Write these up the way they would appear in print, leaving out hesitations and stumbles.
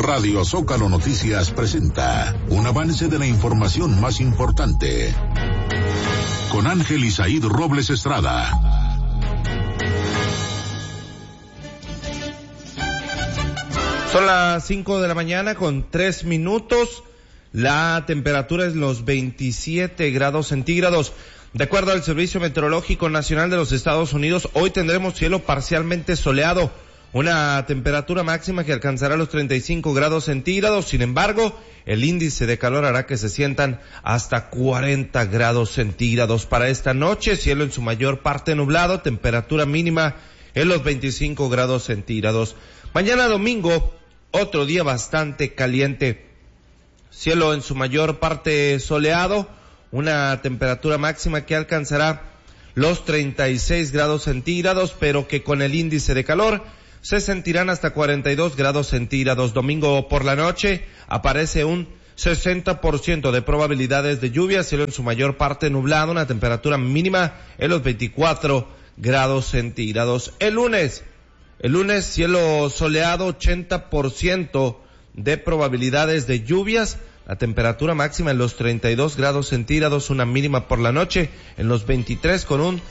Radio Zócalo Noticias presenta un avance de la información más importante. Con Ángel Isaíd Robles Estrada. Son las 5 de la mañana con 3 minutos. La temperatura es los 27 grados centígrados. De acuerdo al Servicio Meteorológico Nacional de los Estados Unidos, hoy tendremos cielo parcialmente soleado, una temperatura máxima que alcanzará los 35 grados centígrados. Sin embargo, el índice de calor hará que se sientan hasta 40 grados centígrados. Para esta noche, cielo en su mayor parte nublado, temperatura mínima en los 25 grados centígrados. Mañana domingo, otro día bastante caliente. Cielo en su mayor parte soleado, una temperatura máxima que alcanzará los 36 grados centígrados, pero que con el índice de calor se sentirán hasta 42 grados centígrados. Domingo por la noche aparece un 60% de probabilidades de lluvia, cielo en su mayor parte nublado, una temperatura mínima en los 24 grados centígrados. El lunes, cielo soleado, 80% de probabilidades de lluvias, la temperatura máxima en los 32 grados centígrados, una mínima por la noche en los 23 con un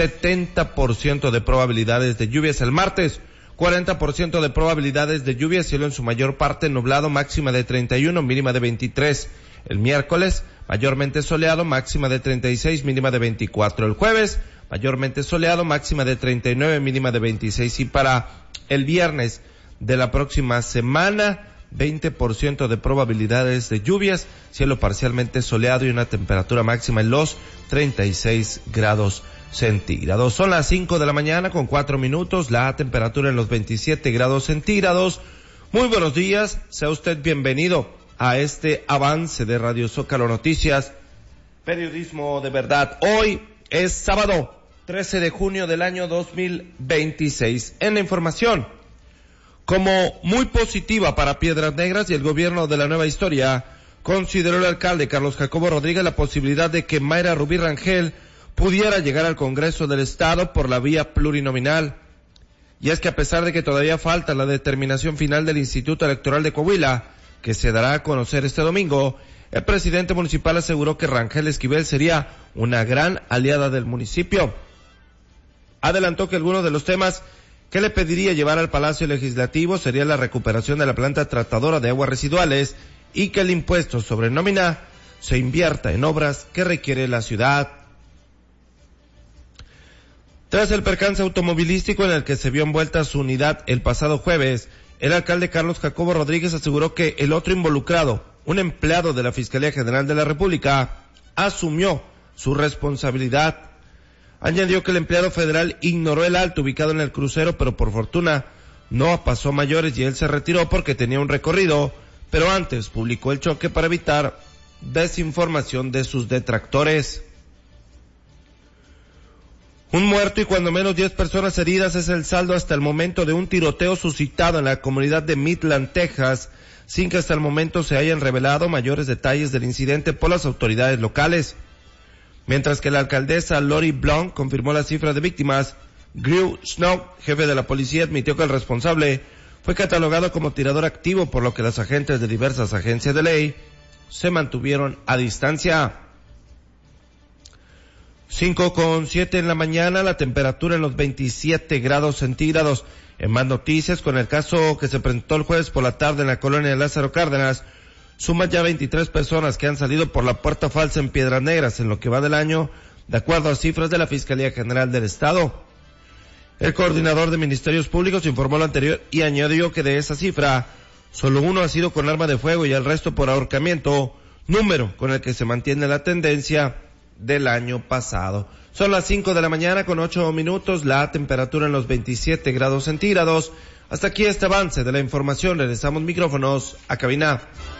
70% de probabilidades de lluvias. El martes, 40% de probabilidades de lluvia, cielo en su mayor parte nublado, máxima de 31, mínima de 23. El miércoles, mayormente soleado, máxima de 36, mínima de 24. El jueves, mayormente soleado, máxima de 39, mínima de 26. Y para el viernes de la próxima semana, 20% de probabilidades de lluvias, cielo parcialmente soleado y una temperatura máxima en los 36 grados centígrados. Son las 5 de la mañana con 4 minutos, la temperatura en los 27 grados centígrados. Muy buenos días, sea usted bienvenido a este avance de Radio Zócalo Noticias, periodismo de verdad. Hoy es sábado 13 de junio del año 2026. En la información, como muy positiva para Piedras Negras y el gobierno de la Nueva Historia, consideró el alcalde Carlos Jacobo Rodríguez la posibilidad de que Mayra Rubí Rangel pudiera llegar al Congreso del Estado por la vía plurinominal. Y es que a pesar de que todavía falta la determinación final del Instituto Electoral de Coahuila, que se dará a conocer este domingo, el presidente municipal aseguró que Rangel Esquivel sería una gran aliada del municipio. Adelantó que algunos de los temas que le pediría llevar al Palacio Legislativo sería la recuperación de la planta tratadora de aguas residuales y que el impuesto sobre nómina se invierta en obras que requiere la ciudad. Tras el percance automovilístico en el que se vio envuelta su unidad el pasado jueves, el alcalde Carlos Jacobo Rodríguez aseguró que el otro involucrado, un empleado de la Fiscalía General de la República, asumió su responsabilidad. Añadió que el empleado federal ignoró el alto ubicado en el crucero, pero por fortuna no pasó mayores y él se retiró porque tenía un recorrido, pero antes publicó el choque para evitar desinformación de sus detractores. Un muerto y cuando menos 10 personas heridas es el saldo hasta el momento de un tiroteo suscitado en la comunidad de Midland, Texas, sin que hasta el momento se hayan revelado mayores detalles del incidente por las autoridades locales. Mientras que la alcaldesa Lori Blount confirmó la cifra de víctimas, Drew Snow, jefe de la policía, admitió que el responsable fue catalogado como tirador activo, por lo que los agentes de diversas agencias de ley se mantuvieron a distancia. 5:07 en la mañana, la temperatura en los 27 grados centígrados. En más noticias, con el caso que se presentó el jueves por la tarde en la colonia de Lázaro Cárdenas, suman ya 23 personas que han salido por la puerta falsa en Piedras Negras en lo que va del año, de acuerdo a cifras de la Fiscalía General del Estado. El coordinador de Ministerios Públicos informó lo anterior y añadió que de esa cifra, solo uno ha sido con arma de fuego y el resto por ahorcamiento, número con el que se mantiene la tendencia del año pasado. Son las 5 de la mañana con 8 minutos, la temperatura en los 27 grados centígrados. Hasta aquí este avance de la información. Regresamos micrófonos a cabina.